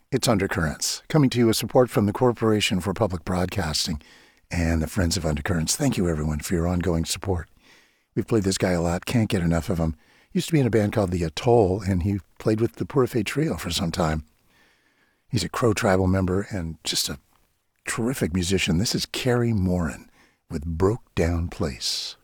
It's Undercurrents, coming to you with support from the Corporation for Public Broadcasting and the Friends of Undercurrents. Thank you, everyone, for your ongoing support. We've played this guy a lot, can't get enough of him. Used to be in a band called The Atoll, and he played with the Pura Fé Trio for some time. He's a Crow Tribal member and just a terrific musician. This is Kerry Morin with Broke Down Place.